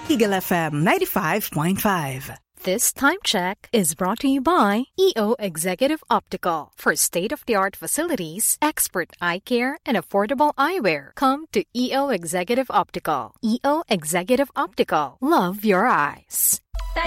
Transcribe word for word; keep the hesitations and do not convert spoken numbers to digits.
Eagle F M ninety-five point five. This time check is brought to you by E O Executive Optical. For state-of-the-art facilities, expert eye care, and affordable eyewear, come to E O Executive Optical. E O Executive Optical. Love your eyes.